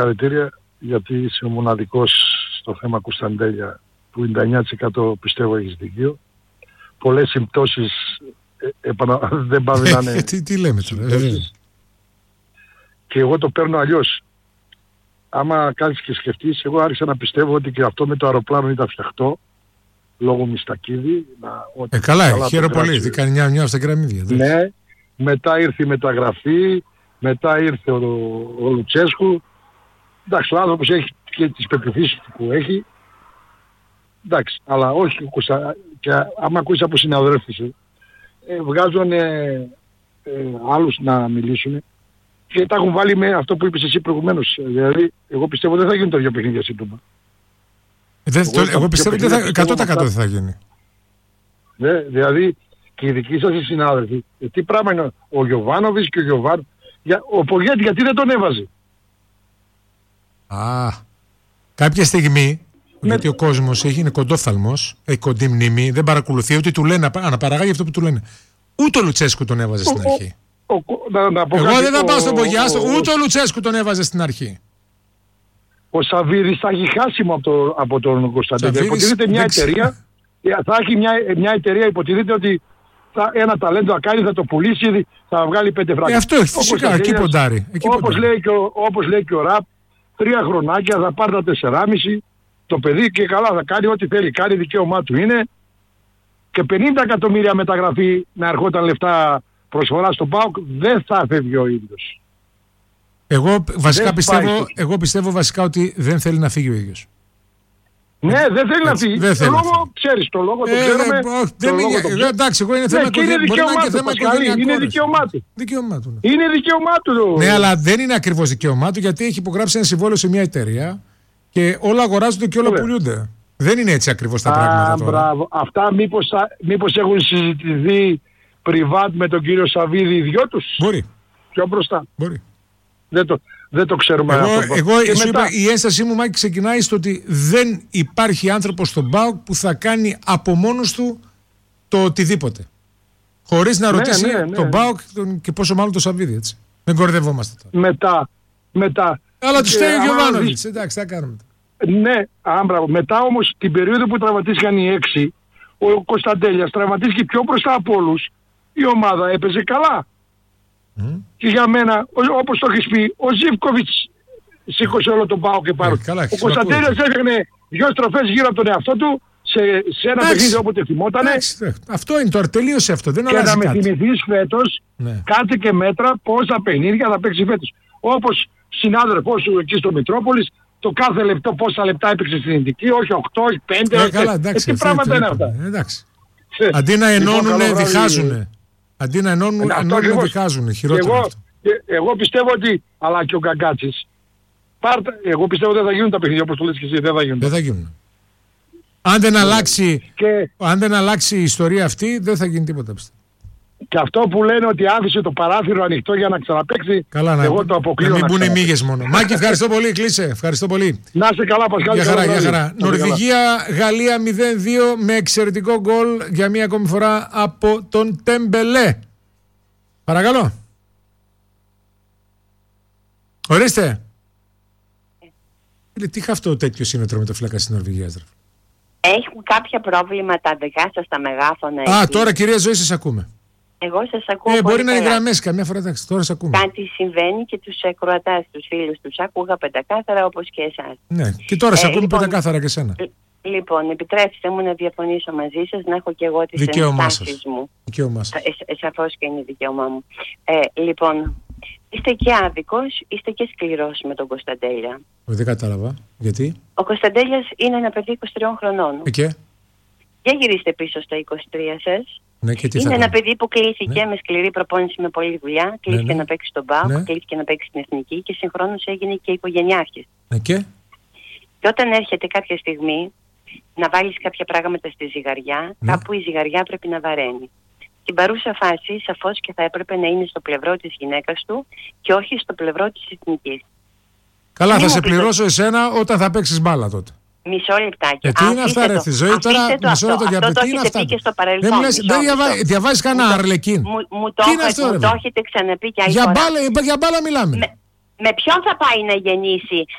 Συγχαρητήρια, γιατί είσαι ο μοναδικός στο θέμα Κωνσταντέλια που 99% πιστεύω έχεις δίκιο. Πολλές συμπτώσεις δεν πάβει να είναι. Τι λέμε τώρα. Και εγώ το παίρνω αλλιώς. Άμα κάνεις και σκεφτείς, εγώ άρχισα να πιστεύω ότι και αυτό με το αεροπλάνο ήταν φτιαχτό λόγω Μιστακίδη. Καλά, χαίρομαι πολύ. Τι κάνει μια στα κεραμίδια. Ναι, μετά ήρθε η μεταγραφή, μετά ήρθε ο Λουτσέσκου. Εντάξει, ο άνθρωπος έχει και τις πεποιθήσεις που έχει. Εντάξει, αλλά όχι. Και άμα ακούσεις από συναδέλφους, βγάζουν άλλους να μιλήσουν και τα έχουν βάλει με αυτό που είπες εσύ προηγουμένως. Δηλαδή, εγώ πιστεύω δεν θα γίνουν τα δύο παιχνίδια σύντομα. Εγώ πιστεύω ότι 100% δεν θα γίνει. Ναι, δηλαδή και οι δικοί σας οι συνάδελφοι, τι πράγμα είναι ο Γιωβάνοβιτς και ο Γιωβάν. Ο Πογέτη γιατί δεν τον έβαζε. Κάποια στιγμή, γιατί ο κόσμος είναι κοντόφθαλμος, έχει κοντή μνήμη, δεν παρακολουθεί, ότι του λένε, αναπαραγάγει αυτό που του λένε. Ούτε ο Λουτσέσκου τον έβαζε στην αρχή. Εγώ δεν θα πάω στον Πογιάστο, ούτε ο Λουτσέσκου τον έβαζε στην αρχή. Ο Σαββίδης θα έχει χάσιμο από τον Κωνσταντέλια. Υποτίθεται μια εταιρεία, θα έχει μια εταιρεία, υποτίθεται ότι ένα ταλέντο θα κάνει, θα το πουλήσει, θα βγάλει 5 φράγκες. Αυτό έχει φυσικά, εκεί ποντάρει. Όπως λέει και ο Ραπ, 3 χρονάκια θα πάρει τα 4,5. Το παιδί και καλά θα κάνει ό,τι θέλει. Κάνει, δικαίωμά του είναι. Και 50 εκατομμύρια μεταγραφή να ερχόταν λεφτά προσφορά στον ΠΑΟΚ, δεν θα φεύγει ο ίδιος. Εγώ πιστεύω βασικά ότι δεν θέλει να φύγει ο ίδιος. Ναι, δεν θέλει να φύγει. Το λόγο, ξέρεις, το λόγο το ξέρουμε. Εντάξει, εγώ είναι θέμα οικογενειακό. Είναι δικαίωμά του. Είναι δικαίωμά του. Ναι, αλλά δεν είναι ακριβώς δικαίωμά του, γιατί έχει υπογράψει ένα συμβόλαιο σε μια εταιρεία και όλα αγοράζονται και όλα πουλούνται. Δεν είναι έτσι ακριβώς τα πράγματα τώρα. Μπράβο. Αυτά μήπως έχουν συζητηθεί πριβάτ με τον κύριο Σαββίδη οι δυο τους. Μπορεί. Πιο μπροστά. Μπορεί. Δεν το ξέρουμε. Εγώ σου είπα, η ένστασή μου, Μάκη, ξεκινάει στο ότι δεν υπάρχει άνθρωπος στον ΠΑΟΚ που θα κάνει από μόνος του το οτιδήποτε. Χωρίς να ρωτήσει τον ΠΑΟΚ και πόσο μάλλον τον Σαββίδη, έτσι. Δεν κορδευόμαστε τώρα. Μετά. Αλλά του φταίει ο Γιωβάνοβιτς. Εντάξει, θα κάνουμε. Ναι, άμπραβο. Μετά όμως την περίοδο που τραυματίστηκαν οι 6, ο Κωνσταντέλιας τραυματίστηκε πιο μπροστά από όλους. Η ομάδα έπαιζε καλά. Και για μένα, όπως το έχεις πει, ο Ζίβκοβιτς σήκωσε όλο τον ΠΑΟΚ και πάνω. Ο Κωνσταντέλιας έφερνε 2 στροφές γύρω από τον εαυτό του σε ένα παιχνίδι όποτε θυμότανε. Αυτό είναι το τελείωσε αυτό. Δεν αλλάζει κάτι. Και να με θυμηθείς φέτος, κάτσε και μέτρα πόσα παιχνίδια θα παίξει φέτος. Όπως συνάδελφός σου εκεί στο Μητρόπολης, το κάθε λεπτό πόσα λεπτά έπαιξε στην Ινδική, όχι 8, όχι 5. Τι πράγματα είναι αυτά. Αντί να ενώνουνε, διχάζουνε. Αντί να ενώνουν, διχάζουν. Χειρότερο. Εγώ πιστεύω ότι, αλλά και ο Γκαγκάτσης, εγώ πιστεύω δεν θα γίνουν τα παιχνίδια όπως το λες και εσύ. Δεν θα γίνουν. Αν δεν αλλάξει η ιστορία αυτή, δεν θα γίνει τίποτα, πιστεύω. Και αυτό που λένε ότι άφησε το παράθυρο ανοιχτό για να ξαναπαίξει, εγώ το αποκλείω. Να μην μπουν οι μύγες μόνο. Μάκη, ευχαριστώ πολύ. Κλείσε. Ευχαριστώ πολύ. Να είσαι καλά, Πασχάλη. Για χαρά. Νορβηγία-Γαλλία 0-2 με εξαιρετικό γκολ για μία ακόμη φορά από τον Τεμπελέ. Παρακαλώ. Ορίστε. Τι χαυτό τέτοιο σύνετρο με το φύλακα της Νορβηγίας. Έχουν κάποια προβλήματα δικά σας τα μεγάφωνα. Τώρα κυρία Ζωή σας ακούμε. Εγώ σας ακούω. Μπορεί να είναι γραμμές καμιά φορά, εντάξει, τώρα σας ακούμε. Κάτι συμβαίνει και τους ακροατάς, τους φίλους τους άκουγα πεντακάθαρα όπως και εσάς. Ναι, και τώρα σας ακούμε πεντακάθαρα και εσένα. Λοιπόν, επιτρέψτε μου να διαφωνήσω μαζί σας, να έχω και εγώ τις ενστάσεις μου. Δικαίωμά σας. Σαφώς και είναι δικαίωμά μου. Λοιπόν, είστε και άδικος, είστε και σκληρός με τον Κωνσταντέλια. Δεν κατάλαβα. Γιατί? Ο Κωνσταντέλιας είναι ένα παιδί 23 χρονών. Για γυρίστε πίσω στα 23 σας. Ναι, είναι ένα παιδί που κλείθηκε με σκληρή προπόνηση, με πολλή δουλειά. Κλείθηκε να παίξει στον ΠΑΟΚ, κλείθηκε να παίξει στην Εθνική και συγχρόνως έγινε και οικογενειάρχης. Και όταν έρχεται κάποια στιγμή να βάλεις κάποια πράγματα στη ζυγαριά, κάπου η ζυγαριά πρέπει να βαραίνει. Στην παρούσα φάση σαφώς και θα έπρεπε να είναι στο πλευρό της γυναίκας του και όχι στο πλευρό της Εθνικής. Καλά, θα σε πληρώσω εσένα όταν θα παίξεις μπάλα τότε. Μισό λεπτάκι. Τι είναι αυτά, ρε τη Ζωή, τώρα μισό λεπτό για τι είναι αυτά. Δεν διαβάζεις κανένα Αρλεκίν. Μου το έχετε ξαναπεί και άλλη φορά. Για μπάλα μιλάμε. με ποιον θα πάει να γεννήσει